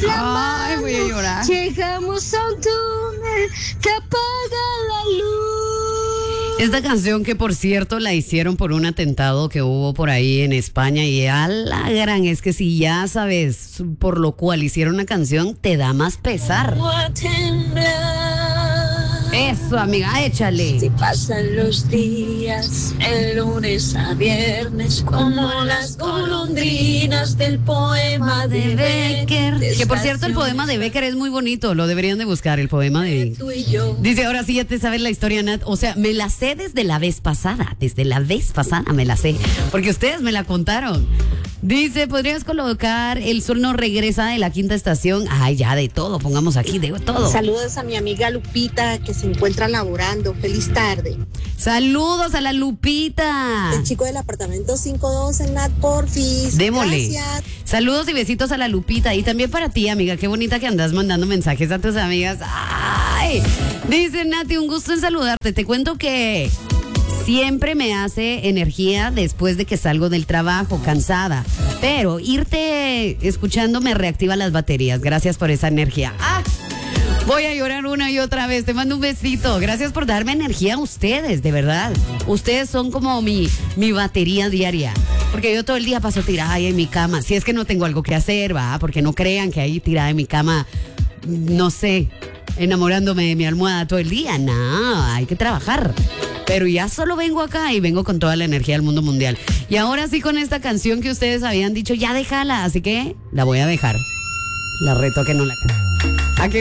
inflamado. Ay, voy a llorar. Llegamos a un túnel que apaga la luz. Esta canción que por cierto la hicieron por un atentado que hubo por ahí en España y a la gran es que si ya sabes por lo cual hicieron una canción te da más pesar. Eso, amiga, échale. Si pasan los días, el lunes a viernes, como las golondrinas del poema de Becker. Que por cierto el poema de Becker es muy bonito, lo deberían de buscar, el poema de... Tú y yo. Dice, ahora sí ya te sabes la historia, Nat. O sea, me la sé desde la vez pasada me la sé, porque ustedes me la contaron. Dice, ¿podrías colocar El sol no regresa de la quinta estación? Ay, ya de todo, pongamos aquí, de todo. Saludos a mi amiga Lupita que se encuentra laborando. Feliz tarde. Saludos a la Lupita. El chico del apartamento 52 en Nat Porfis. Démosle. Gracias. Saludos y besitos a la Lupita. Y también para ti, amiga. Qué bonita que andas mandando mensajes a tus amigas. ¡Ay! Dice Nati, un gusto en saludarte. Te cuento que siempre me hace energía después de que salgo del trabajo, cansada. Pero irte escuchando me reactiva las baterías. Gracias por esa energía. ¡Ah! Voy a llorar una y otra vez. Te mando un besito. Gracias por darme energía a ustedes, de verdad. Ustedes son como mi batería diaria. Porque yo todo el día paso tirada ahí en mi cama. Si es que no tengo algo que hacer, va. Porque no crean que ahí tirada en mi cama, no sé, enamorándome de mi almohada todo el día. No, hay que trabajar. Pero ya solo vengo acá y vengo con toda la energía del mundo mundial. Y ahora sí con esta canción que ustedes habían dicho, ya déjala. Así que la voy a dejar. La reto a que no la cante.